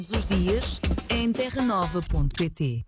Os dias em terranova.pt.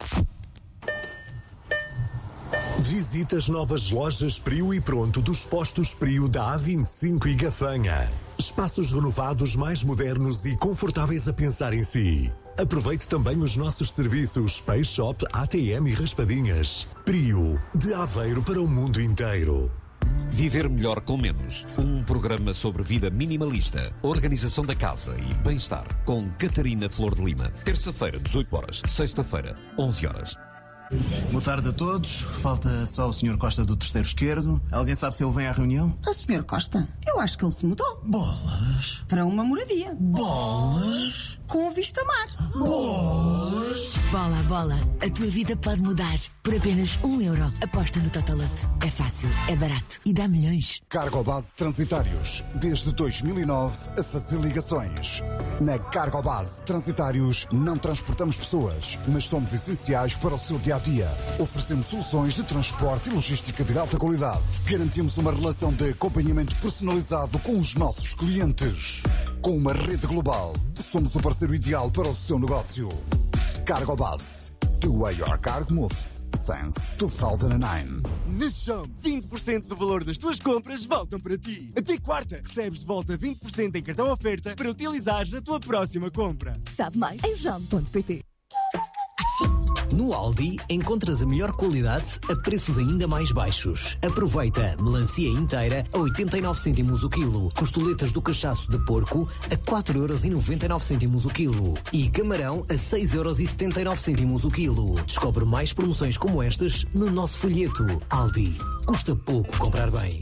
Visite as novas lojas Prio e Pronto dos postos Prio da A25 e Gafanha. Espaços renovados mais modernos e confortáveis a pensar em si. Aproveite também os nossos serviços Space Shop, ATM e Raspadinhas. Prio, de Aveiro para o mundo inteiro. Viver melhor com menos. Um programa sobre vida minimalista, organização da casa e bem-estar. Com Catarina Flor de Lima. Terça-feira, 18 horas. Sexta-feira, 11 horas. Boa tarde a todos. Falta só o Sr. Costa do terceiro esquerdo. Alguém sabe se ele vem à reunião? O Sr. Costa? Eu acho que ele se mudou. Bolas. Para uma moradia. Bolas. Com vista a mar. Bolas. Bola, bola. A tua vida pode mudar. Por apenas €1. Aposta no Totolote. É fácil, é barato e dá milhões. Cargobase Transitários. Desde 2009 a fazer ligações. Na Cargobase Transitários não transportamos pessoas, mas somos essenciais para o seu dia-a-dia. Oferecemos soluções de transporte e logística de alta qualidade. Garantimos uma relação de acompanhamento personalizado com os nossos clientes. Com uma rede global, somos o parceiro ideal para o seu negócio. Cargobase. The way your cargo moves. Since 2009. Na Shop, 20% do valor das tuas compras voltam para ti. Até quarta, recebes de volta 20% em cartão oferta para utilizares na tua próxima compra. Sabe mais em jam.pt. No Aldi encontras a melhor qualidade a preços ainda mais baixos. Aproveita melancia inteira a 89 cêntimos o quilo, costoletas do cachaço de porco a 4,99 € o quilo e camarão a 6,79 € o quilo. Descobre mais promoções como estas no nosso folheto. Aldi. Custa pouco comprar bem.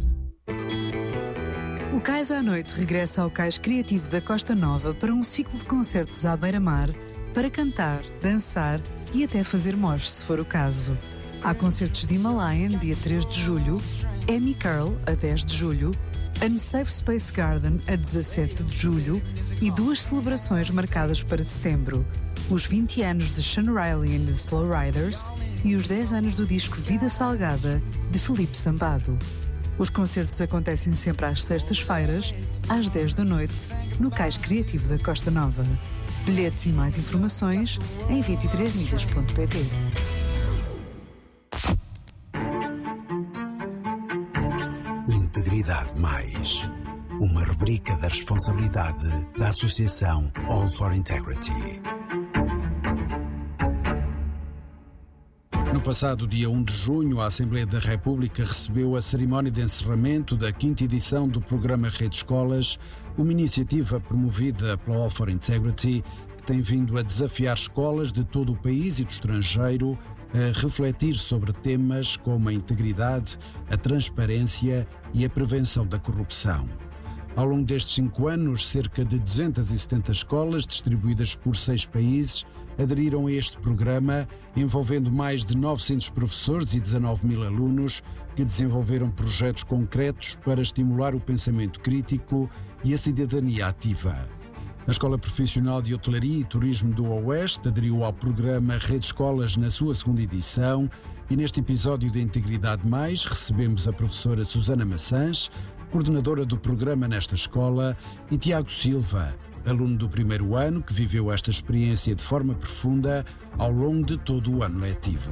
O Cais à Noite regressa ao Cais Criativo da Costa Nova para um ciclo de concertos à beira-mar para cantar, dançar e até fazer mosh, se for o caso. Há concertos de Himalayan, dia 3 de julho, Amy Curl, a 10 de julho, Unsafe Space Garden, a 17 de julho e 2 celebrações marcadas para setembro. Os 20 anos de Sean Riley and the Slow Riders e os 10 anos do disco Vida Salgada, de Felipe Sambado. Os concertos acontecem sempre às sextas-feiras, às 10 da noite, no Cais Criativo da Costa Nova. Bilhetes e mais informações em 23milhas.pt. Integridade Mais, uma rubrica da responsabilidade da Associação All for Integrity. No passado dia 1 de junho, a Assembleia da República recebeu a cerimónia de encerramento da 5ª edição do programa Rede Escolas, uma iniciativa promovida pela All for Integrity que tem vindo a desafiar escolas de todo o país e do estrangeiro a refletir sobre temas como a integridade, a transparência e a prevenção da corrupção. Ao longo destes 5 anos, cerca de 270 escolas, distribuídas por 6 países, aderiram a este programa, envolvendo mais de 900 professores e 19.000 alunos que desenvolveram projetos concretos para estimular o pensamento crítico e a cidadania ativa. A Escola Profissional de Hotelaria e Turismo do Oeste aderiu ao programa Rede Escolas na sua 2ª edição e neste episódio de Integridade Mais recebemos a professora Susana Maçãs, coordenadora do programa nesta escola, e Tiago Silva, aluno do 1º ano que viveu esta experiência de forma profunda ao longo de todo o ano letivo.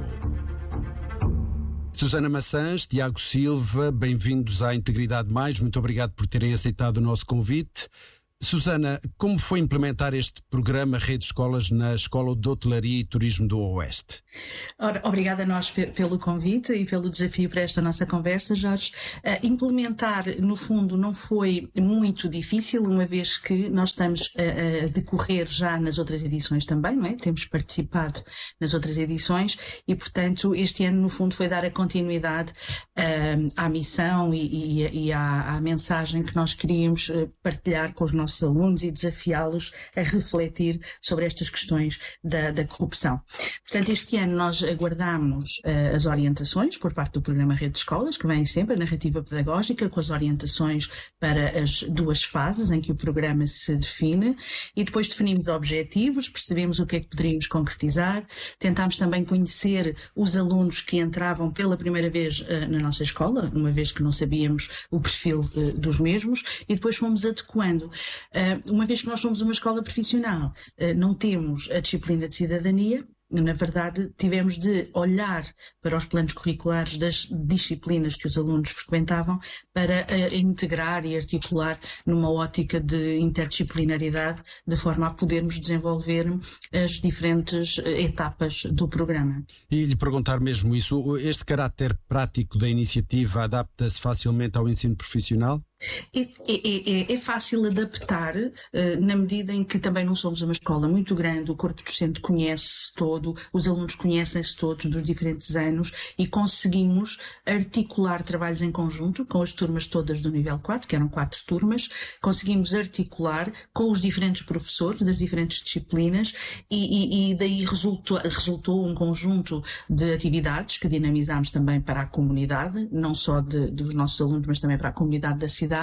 Susana Maçãs, Tiago Silva, bem-vindos à Integridade Mais. Muito obrigado por terem aceitado o nosso convite. Susana, como foi implementar este programa Rede Escolas na Escola de Hotelaria e Turismo do Oeste? Ora, obrigada a nós pelo convite e pelo desafio para esta nossa conversa, Jorge. Implementar, no fundo, não foi muito difícil, uma vez que nós estamos a decorrer já nas outras edições também, não é? Temos participado nas outras edições e, portanto, este ano, no fundo, foi dar a continuidade à missão e à mensagem que nós queríamos partilhar com os nossos alunos e desafiá-los a refletir sobre estas questões da corrupção. Portanto, este ano nós aguardamos as orientações por parte do programa Rede de Escolas, que vem sempre, a narrativa pedagógica, com as orientações para as 2 fases em que o programa se define, e depois definimos objetivos, percebemos o que é que poderíamos concretizar, tentámos também conhecer os alunos que entravam pela primeira vez na nossa escola, uma vez que não sabíamos o perfil dos mesmos, e depois fomos adequando. uma vez que nós somos uma escola profissional, não temos a disciplina de cidadania. Na verdade, tivemos de olhar para os planos curriculares das disciplinas que os alunos frequentavam para integrar e articular numa ótica de interdisciplinaridade, de forma a podermos desenvolver as diferentes etapas do programa. E lhe perguntar mesmo isso, este caráter prático da iniciativa adapta-se facilmente ao ensino profissional? É fácil adaptar, na medida em que também não somos uma escola muito grande, o corpo docente conhece-se todo, os alunos conhecem-se todos dos diferentes anos e conseguimos articular trabalhos em conjunto com as turmas todas do nível 4, que eram 4 turmas, conseguimos articular com os diferentes professores das diferentes disciplinas e daí resultou um conjunto de atividades que dinamizámos também para a comunidade, não só dos nossos alunos, mas também para a comunidade da cidade.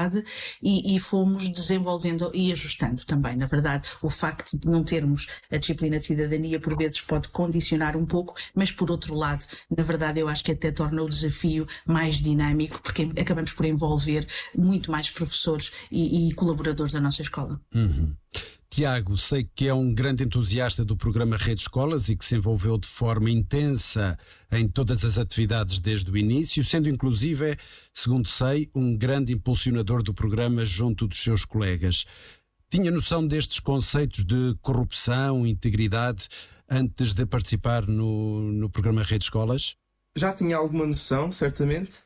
E fomos desenvolvendo e ajustando também. Na verdade, o facto de não termos a disciplina de cidadania por vezes pode condicionar um pouco, mas por outro lado, na verdade eu acho que até torna o desafio mais dinâmico, porque acabamos por envolver muito mais professores e colaboradores da nossa escola. Uhum. Tiago, sei que é um grande entusiasta do programa Rede Escolas e que se envolveu de forma intensa em todas as atividades desde o início, sendo inclusive, segundo sei, um grande impulsionador do programa junto dos seus colegas. Tinha noção destes conceitos de corrupção, integridade, antes de participar no programa Rede Escolas? Já tinha alguma noção, certamente,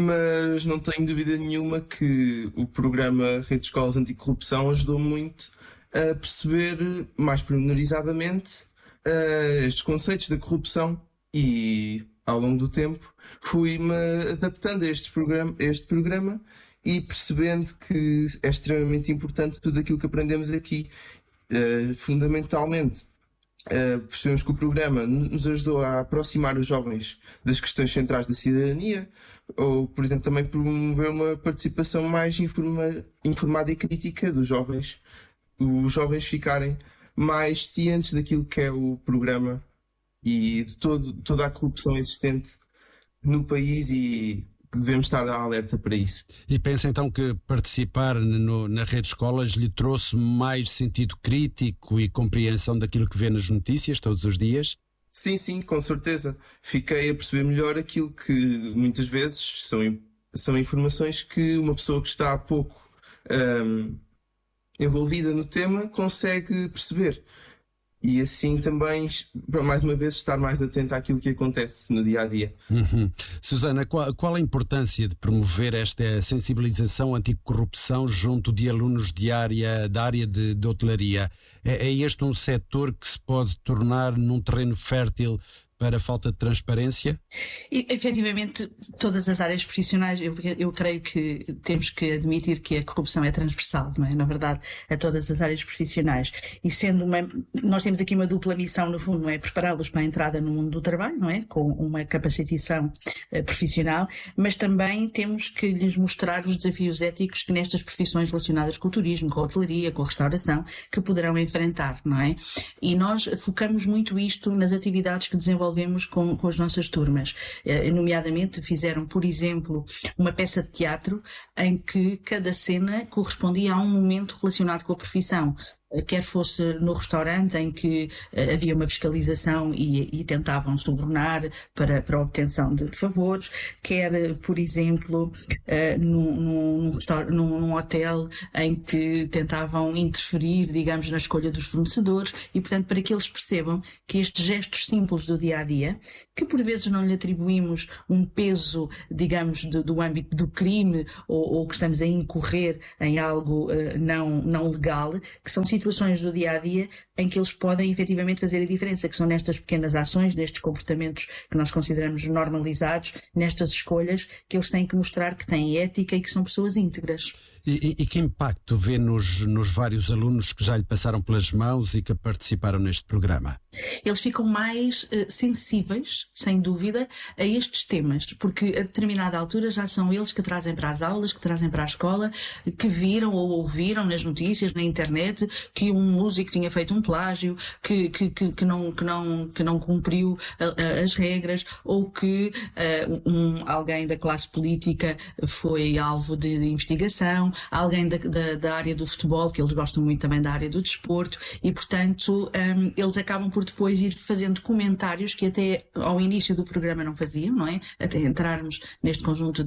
mas não tenho dúvida nenhuma que o programa Rede Escolas Anticorrupção ajudou muito a perceber mais pormenorizadamente estes conceitos da corrupção e, ao longo do tempo, fui-me adaptando a este programa e percebendo que é extremamente importante tudo aquilo que aprendemos aqui. Fundamentalmente, percebemos que o programa nos ajudou a aproximar os jovens das questões centrais da cidadania, ou, por exemplo, também promover uma participação mais informada e crítica dos jovens, os jovens ficarem mais cientes daquilo que é o programa e de toda a corrupção existente no país e que devemos estar alerta para isso. E pensa então que participar na Rede Escolas lhe trouxe mais sentido crítico e compreensão daquilo que vê nas notícias todos os dias? Sim, com certeza. Fiquei a perceber melhor aquilo que muitas vezes são informações que uma pessoa que está há pouco envolvida no tema consegue perceber. E assim também, mais uma vez, estar mais atento àquilo que acontece no dia-a-dia. Uhum. Susana, qual a importância de promover esta sensibilização anticorrupção junto de alunos da área de hotelaria? É este um setor que se pode tornar num terreno fértil para a falta de transparência? E, efetivamente, todas as áreas profissionais, eu creio que temos que admitir que a corrupção é transversal, não é? Na verdade, a todas as áreas profissionais. E nós temos aqui uma dupla missão, no fundo, não é? Prepará-los para a entrada no mundo do trabalho, não é? Com uma capacitação profissional, mas também temos que lhes mostrar os desafios éticos que nestas profissões relacionadas com o turismo, com a hotelaria, com a restauração, que poderão enfrentar, não é? E nós focamos muito isto nas atividades que desenvolvemos com as nossas turmas. Nomeadamente fizeram, por exemplo, uma peça de teatro em que cada cena correspondia a um momento relacionado com a profissão. Quer fosse no restaurante em que havia uma fiscalização e tentavam subornar para a obtenção de favores, quer, por exemplo, num hotel em que tentavam interferir, digamos, na escolha dos fornecedores e, portanto, para que eles percebam que estes gestos simples do dia-a-dia, que por vezes não lhe atribuímos um peso, digamos, do âmbito do crime ou que estamos a incorrer em algo não legal, que são situações do dia-a-dia em que eles podem efetivamente fazer a diferença, que são nestas pequenas ações, nestes comportamentos que nós consideramos normalizados, nestas escolhas que eles têm que mostrar que têm ética e que são pessoas íntegras. E que impacto vê nos vários alunos que já lhe passaram pelas mãos e que participaram neste programa? Eles ficam mais sensíveis, sem dúvida, a estes temas, porque a determinada altura já são eles que trazem para as aulas, que trazem para a escola, que viram ou ouviram nas notícias, na internet, que um músico tinha feito um plágio, que não cumpriu as regras, ou que alguém da classe política foi alvo de investigação. corrupção, alguém da área do futebol, que eles gostam muito também da área do desporto, e portanto eles acabam por depois ir fazendo comentários que até ao início do programa não faziam, não é? Até entrarmos neste conjunto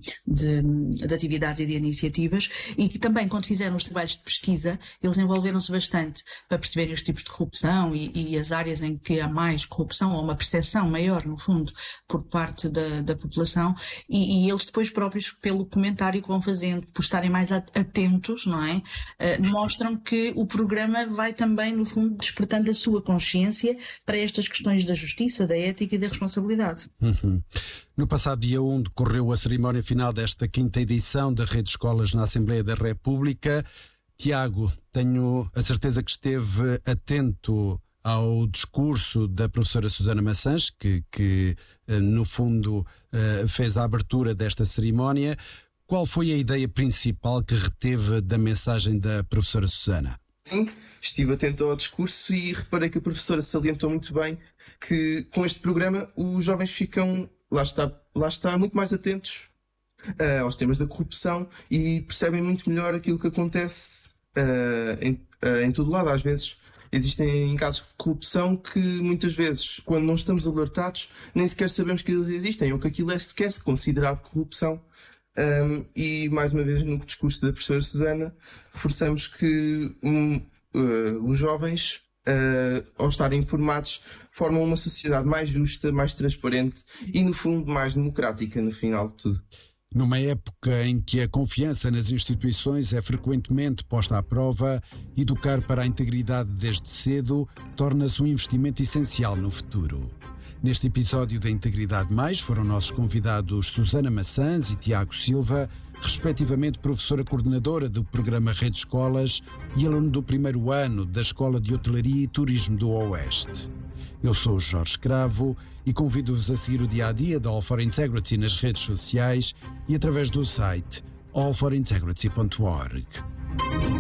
de atividades e de iniciativas, e que também quando fizeram os trabalhos de pesquisa, eles envolveram-se bastante para perceberem os tipos de corrupção e as áreas em que há mais corrupção, ou uma percepção maior, no fundo, por parte da população, e eles depois próprios, pelo comentário que vão fazendo, por estarem mais atentos, não é? Mostram que o programa vai também, no fundo, despertando a sua consciência para estas questões da justiça, da ética e da responsabilidade. No passado dia 1 decorreu a cerimónia final desta 5ª edição da Rede de Escolas na Assembleia da República. Tiago, tenho a certeza que esteve atento ao discurso da professora Susana Maçãs, que no fundo fez a abertura desta cerimónia. Qual foi a ideia principal que reteve da mensagem da professora Susana? Sim, estive atento ao discurso e reparei que a professora salientou muito bem que com este programa os jovens ficam, lá está muito mais atentos aos temas da corrupção e percebem muito melhor aquilo que acontece em todo lado. Às vezes existem casos de corrupção que muitas vezes, quando não estamos alertados, nem sequer sabemos que eles existem ou que aquilo é sequer considerado corrupção. E mais uma vez no discurso da professora Susana reforçamos que os jovens, ao estarem informados, formam uma sociedade mais justa, mais transparente e no fundo mais democrática no final de tudo. Numa época em que a confiança nas instituições é frequentemente posta à prova, educar para a integridade desde cedo torna-se um investimento essencial no futuro. Neste episódio da Integridade Mais foram nossos convidados Susana Maçãs e Tiago Silva, respectivamente professora coordenadora do programa Rede Escolas e aluno do 1º ano da Escola de Hotelaria e Turismo do Oeste. Eu sou o Jorge Cravo e convido-vos a seguir o dia-a-dia da All for Integrity nas redes sociais e através do site allforintegrity.org.